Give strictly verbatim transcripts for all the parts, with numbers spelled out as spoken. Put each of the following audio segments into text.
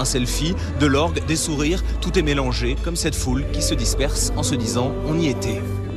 un selfie, de l'orgue, des sourires, tout est mélangé, comme cette foule qui se disperse en se disant « on y était ».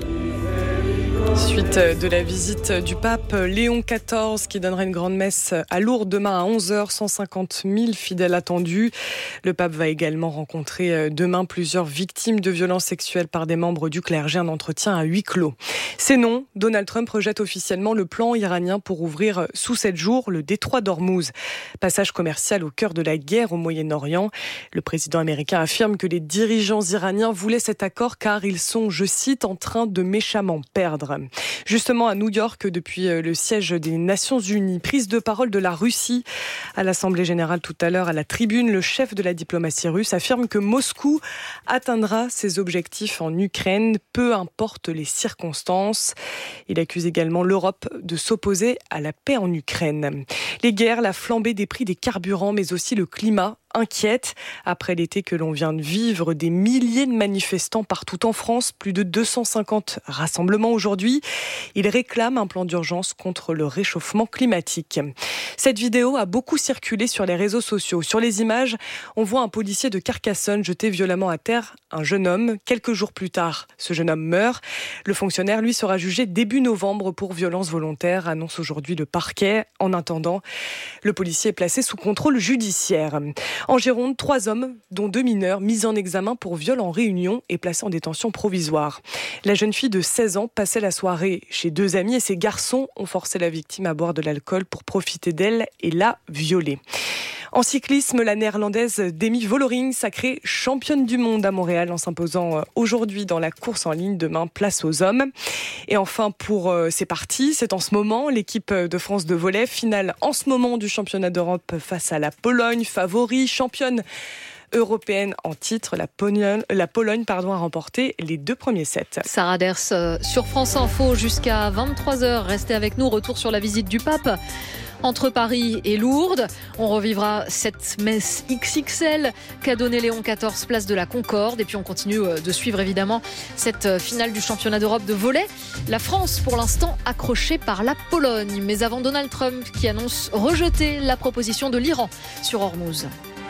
Suite de la visite du pape Léon quatorze qui donnera une grande messe à Lourdes demain à onze heures, cent cinquante mille fidèles attendus. Le pape va également rencontrer demain plusieurs victimes de violences sexuelles par des membres du clergé, un entretien à huis clos. C'est non, Donald Trump rejette officiellement le plan iranien pour ouvrir sous sept jours le détroit d'Ormuz. Passage commercial au cœur de la guerre au Moyen-Orient. Le président américain affirme que les dirigeants iraniens voulaient cet accord car ils sont, je cite, en train de méchamment perdre. Justement à New York, depuis le siège des Nations Unies, prise de parole de la Russie à l'Assemblée générale tout à l'heure à la tribune, le chef de la diplomatie russe affirme que Moscou atteindra ses objectifs en Ukraine, peu importe les circonstances. Il accuse également l'Europe de s'opposer à la paix en Ukraine. Les guerres, la flambée des prix des carburants, mais aussi le climat inquiète. Après l'été que l'on vient de vivre, des milliers de manifestants partout en France, plus de deux cent cinquante rassemblements aujourd'hui. Ils réclament un plan d'urgence contre le réchauffement climatique. Cette vidéo a beaucoup circulé sur les réseaux sociaux. Sur les images, on voit un policier de Carcassonne jeter violemment à terre un jeune homme. Quelques jours plus tard, ce jeune homme meurt. Le fonctionnaire, lui, sera jugé début novembre pour violence volontaire, annonce aujourd'hui le parquet. En attendant, le policier est placé sous contrôle judiciaire. En Gironde, trois hommes, dont deux mineurs, mis en examen pour viol en réunion et placés en détention provisoire. La jeune fille de seize ans passait la soirée chez deux amis et ses garçons ont forcé la victime à boire de l'alcool pour profiter d'elle et la violer. En cyclisme, la néerlandaise Demi Vollering, sacrée championne du monde à Montréal en s'imposant aujourd'hui dans la course en ligne. Demain, place aux hommes. Et enfin, pour euh, ces parties, c'est en ce moment l'équipe de France de volley, finale en ce moment du championnat d'Europe face à la Pologne, favori, championne européenne en titre. La Pologne, la Pologne pardon, a remporté les deux premiers sets. Sarah Ders euh, sur France Info jusqu'à vingt-trois heures. Restez avec nous. Retour sur la visite du pape entre Paris et Lourdes. On revivra cette messe X X L qu'a donné Léon quatorze, place de la Concorde. Et puis on continue de suivre évidemment cette finale du championnat d'Europe de volley. La France, pour l'instant, accrochée par la Pologne. Mais avant Donald Trump qui annonce rejeter la proposition de l'Iran sur Ormuz.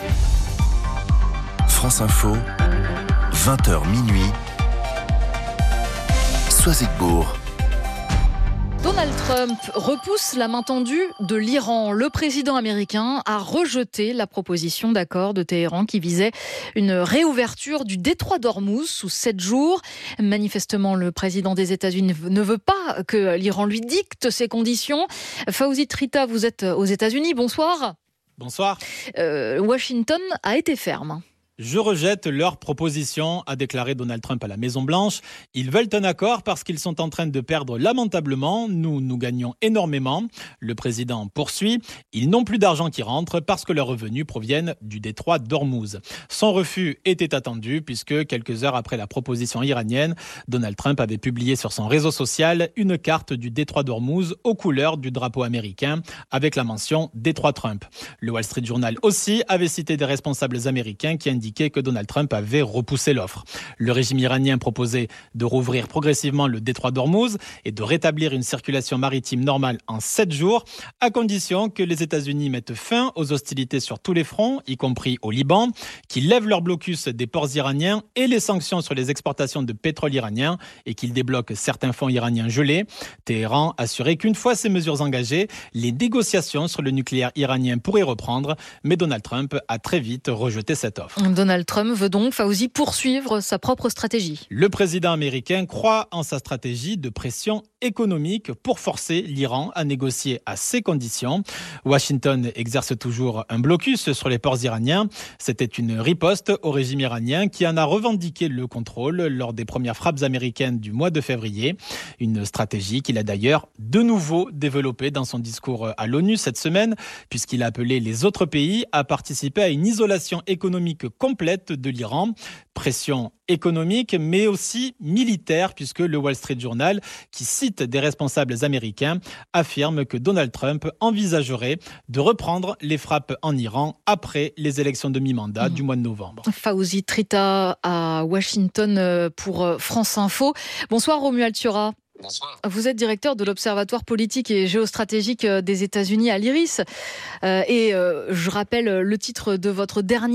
France Info, vingt heures minuit, Soisigbourg. Donald Trump repousse la main tendue de l'Iran. Le président américain a rejeté la proposition d'accord de Téhéran qui visait une réouverture du détroit d'Ormuz sous sept jours. Manifestement, le président des États-Unis ne veut pas que l'Iran lui dicte ses conditions. Fawzi Trita, vous êtes aux États-Unis. Bonsoir. Bonsoir. Euh, Washington a été ferme. Je rejette leur proposition, a déclaré Donald Trump à la Maison-Blanche. Ils veulent un accord parce qu'ils sont en train de perdre lamentablement. Nous, nous gagnons énormément. Le président poursuit. Ils n'ont plus d'argent qui rentre parce que leurs revenus proviennent du détroit d'Ormuz. Son refus était attendu puisque quelques heures après la proposition iranienne, Donald Trump avait publié sur son réseau social une carte du détroit d'Ormuz aux couleurs du drapeau américain avec la mention détroit Trump. Le Wall Street Journal aussi avait cité des responsables américains qui indiquaient que Donald Trump avait repoussé l'offre. Le régime iranien proposait de rouvrir progressivement le détroit d'Ormuz et de rétablir une circulation maritime normale en sept jours, à condition que les États-Unis mettent fin aux hostilités sur tous les fronts, y compris au Liban, qu'ils lèvent leur blocus des ports iraniens et les sanctions sur les exportations de pétrole iranien et qu'ils débloquent certains fonds iraniens gelés. Téhéran assurait qu'une fois ces mesures engagées, les négociations sur le nucléaire iranien pourraient reprendre, mais Donald Trump a très vite rejeté cette offre. Donald Trump veut donc, Fawzi, poursuivre sa propre stratégie. Le président américain croit en sa stratégie de pression économique pour forcer l'Iran à négocier à ses conditions. Washington exerce toujours un blocus sur les ports iraniens. C'était une riposte au régime iranien qui en a revendiqué le contrôle lors des premières frappes américaines du mois de février. Une stratégie qu'il a d'ailleurs de nouveau développée dans son discours à l'ONU cette semaine, puisqu'il a appelé les autres pays à participer à une isolation économique complète de l'Iran. Pression économique, mais aussi militaire, puisque le Wall Street Journal, qui cite des responsables américains, affirme que Donald Trump envisagerait de reprendre les frappes en Iran après les élections de mi-mandat mmh. du mois de novembre. Fawzi Trita à Washington pour France Info. Bonsoir Romuald Thiora. Bonsoir. Vous êtes directeur de l'Observatoire politique et géostratégique des États-Unis à l'I R I S. Euh, et euh, je rappelle le titre de votre dernier